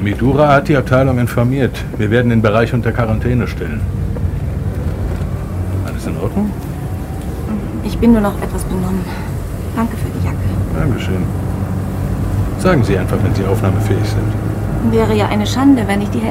Midura hat die Abteilung informiert. Wir werden den Bereich unter Quarantäne stellen. Alles in Ordnung? Ich bin nur noch etwas benommen. Danke für die Jacke. Dankeschön. Sagen Sie einfach, wenn Sie aufnahmefähig sind. Wäre ja eine Schande, wenn ich die